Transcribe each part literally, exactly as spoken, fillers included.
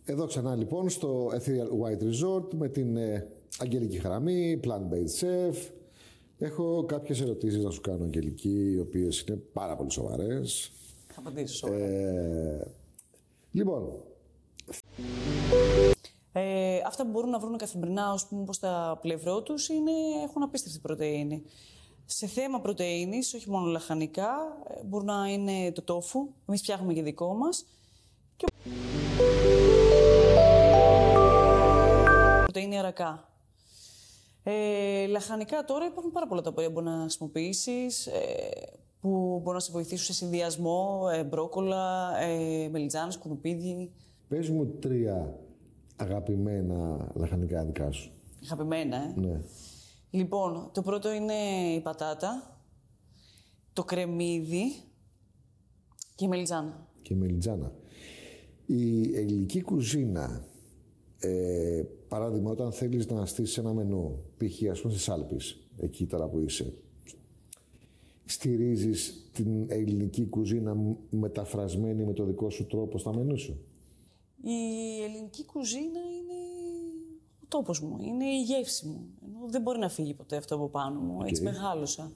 Εδώ ξανά λοιπόν στο Ethereal White Resort με την ε, Αγγελική Χαραμή, Plant-Based Chef. Έχω κάποιες ερωτήσεις να σου κάνω, Αγγελική, οι οποίες είναι πάρα πολύ σοβαρές. Θα απαντήσω σοβαρά. Ε, λοιπόν... Ε, αυτά που μπορούν να βρουν καθημερινά, ως πούμε, πως τα πλευρό τους, είναι, έχουν απίστευτη πρωτεΐνη. Σε θέμα πρωτεΐνης, όχι μόνο λαχανικά, μπορεί να είναι το τόφου. Εμείς φτιάχνουμε και δικό μας. Και πρωτεΐνη αρακά. Ε, λαχανικά τώρα υπάρχουν πάρα πολλά τα οποία μπορεί να χρησιμοποιήσεις, ε, που μπορούν να σε βοηθήσουν σε συνδυασμό, ε, μπρόκολα, ε, μελιτζάνες, κουνουπίδι. Πες μου τρία αγαπημένα λαχανικά δικά σου. Αγαπημένα, ε. Ναι. Λοιπόν, το πρώτο είναι η πατάτα, το κρεμμύδι και η μελιτζάνα. Και η μελιτζάνα. Η ελληνική κουζίνα, ε, παράδειγμα, όταν θέλεις να στήσεις ένα μενού, π.χ. ας πούμε στις Άλπεις, εκεί τώρα που είσαι, στηρίζεις την ελληνική κουζίνα μεταφρασμένη με το δικό σου τρόπο στα μενού σου? Η ελληνική κουζίνα είναι ο τόπος μου, είναι η γεύση μου. Ενώ δεν μπορεί να φύγει ποτέ αυτό από πάνω μου, Okay. Έτσι μεγάλωσα.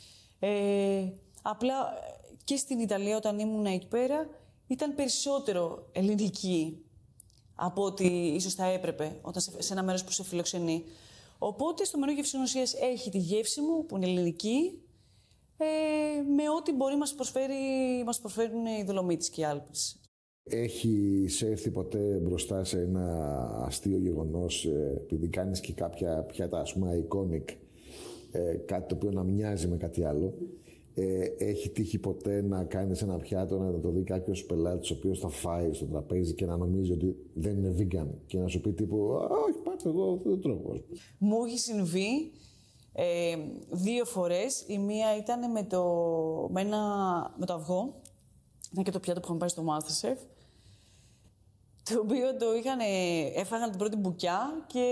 Ε, απλά και στην Ιταλία όταν ήμουν εκεί πέρα ήταν περισσότερο ελληνική από ότι ίσως θα έπρεπε όταν σε, σε ένα μέρος που σε φιλοξενεί. Οπότε στο μενού γευσινοσίας έχει τη γεύση μου που είναι ελληνική, ε, με ό,τι μπορεί μας, προσφέρει, μας προσφέρουν οι Δολομίτες και οι Άλπεις. Έχει σε έρθει ποτέ μπροστά σε ένα αστείο γεγονός, ε, επειδή κάνεις και κάποια πιάτα, ας πούμε, iconic, ε, κάτι το οποίο να μοιάζει με κάτι άλλο, ε, έχει τύχει ποτέ να κάνεις ένα πιάτο, να το δει κάποιος πελάτης ο οποίος θα φάει στο τραπέζι και να νομίζει ότι δεν είναι vegan και να σου πει τύπου «Όχι, πάτε, εγώ δεν το τρώω». Μου έχει συμβεί ε, δύο φορές. Η μία ήταν με το, με ένα, με το αυγό. Ήταν και το πιάτο που είχαμε πάει στο MasterChef. Το οποίο το είχαν, έφαγαν την πρώτη μπουκιά και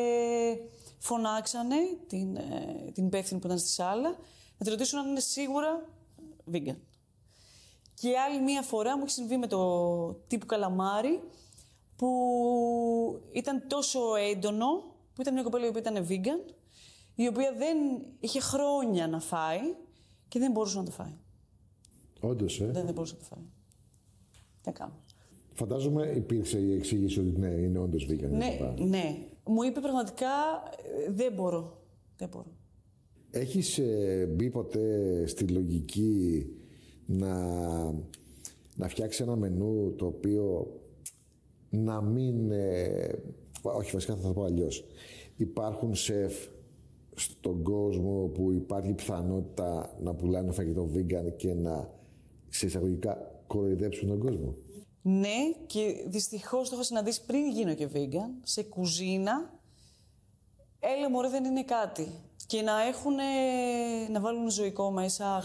φωνάξανε την, την υπεύθυνη που ήταν στη σάλα να τη ρωτήσουν αν είναι σίγουρα vegan. Και άλλη μία φορά μου έχει συμβεί με το τύπου καλαμάρι που ήταν τόσο έντονο, που ήταν μια κοπέλα που ήταν vegan, η οποία δεν είχε χρόνια να φάει και δεν μπορούσε να το φάει. Όντως, ε. Δεν, δεν μπορούσε να το φάει. Δεν κάνω. Φαντάζομαι υπήρξε η εξήγηση ότι ναι, είναι όντως vegan. Ναι, ναι. Μου είπε πραγματικά δεν μπορώ. Δεν μπορώ. Έχεις ε, μπει ποτέ στη λογική να, να φτιάξει ένα μενού το οποίο να μην... Ε, όχι, βασικά θα το πω αλλιώς. Υπάρχουν σεφ στον κόσμο που υπάρχει πιθανότητα να πουλάνε φαγητό vegan και να, σε εισαγωγικά, κοροϊδέψουν τον κόσμο? Ναι, και δυστυχώς το έχω συναντήσει πριν γίνω και vegan, σε κουζίνα. Έλα, μωρέ, δεν είναι κάτι. Και να έχουν, να βάλουν ζωικό μέσα,